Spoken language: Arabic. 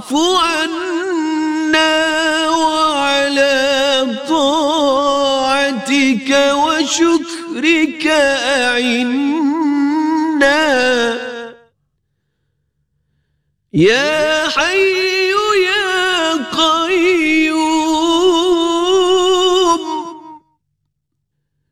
فاعف عنا وعلى طاعتك وشكرك أعنا يا حي